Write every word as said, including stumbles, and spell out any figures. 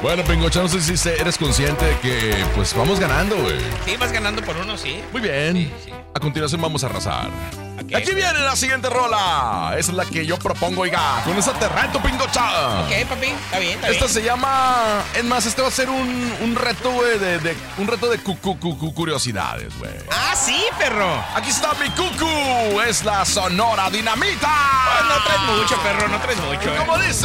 Bueno, Pingocha, no sé si se- eres consciente de que, pues, vamos ganando, güey. Sí, vas ganando por uno, sí. Muy bien. Sí, sí. A continuación vamos a arrasar. Ok. Aquí viene la siguiente rola. Esa es la que yo propongo, oiga. Con esa te reto, Pingocha. Ok, papi, está bien, está Esta bien. se llama... Es más, este va a ser un, un reto, güey, de, de- un reto de cu- cu- cu- cu- curiosidades, güey. Ah, sí, perro. Aquí está mi cucu. Es la Sonora Dinamita. Pues no traes mucho, perro, no traes mucho. ¿Cómo eh. dice?